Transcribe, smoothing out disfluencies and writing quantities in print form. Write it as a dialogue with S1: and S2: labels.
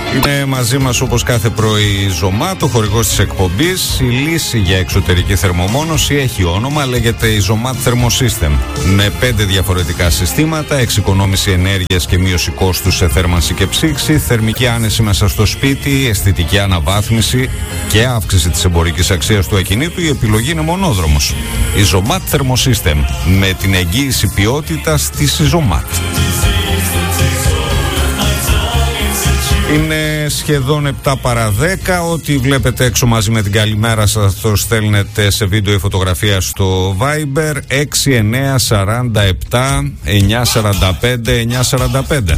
S1: Είναι μαζί μας όπως κάθε πρωί η Zomat, ο χορηγός της εκπομπής. Η λύση για εξωτερική θερμομόνωση έχει όνομα, λέγεται η Zomat Thermosystem. Με 5 διαφορετικά συστήματα, εξοικονόμηση ενέργειας και μείωση κόστους σε θέρμανση και ψήξη, θερμική άνεση μέσα στο σπίτι, αισθητική αναβάθμιση και αύξηση της εμπορικής αξίας του ακινήτου. Η επιλογή είναι μονόδρομος. Η Zomat Thermosystem, με την εγγύηση ποιότητας της Zomat. Είναι σχεδόν 7 παρά 10. Ό,τι βλέπετε έξω μαζί με την καλημέρα σας το στέλνετε σε βίντεο ή φωτογραφία στο Viber 6947 945 945.